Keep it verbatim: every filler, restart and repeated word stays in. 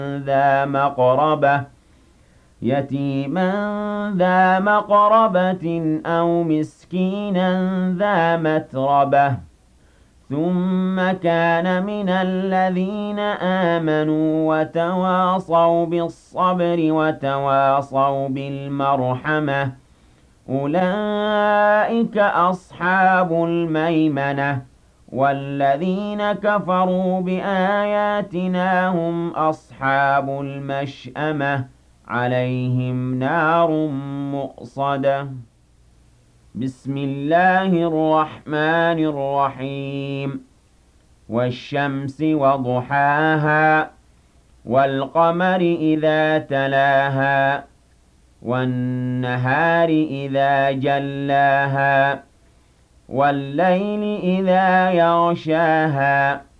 ذا مقربة يتيما ذا مقربة أو مسكينا ذا متربة ثم كان من الذين آمنوا وتواصوا بالصبر وتواصوا بالمرحمة أولئك أصحاب الميمنة والذين كفروا بآياتنا هم أصحاب المشأمة عليهم نار مؤصدة بسم الله الرحمن الرحيم والشمس وضحاها والقمر إذا تلاها والنهار إذا جلاها والليل إذا يغشاها